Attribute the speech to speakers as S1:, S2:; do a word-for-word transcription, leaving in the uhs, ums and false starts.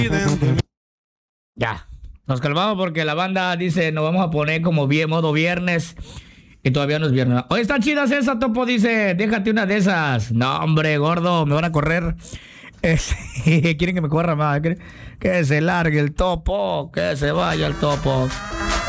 S1: Ya, nos calmamos porque la banda dice, nos vamos a poner como bien modo viernes y todavía no es viernes. Oye, están chidas esas, Topo, dice, déjate una de esas. No, hombre, gordo, me van a correr. Es- quieren que me corra más, que, que se largue el Topo, que se vaya el Topo.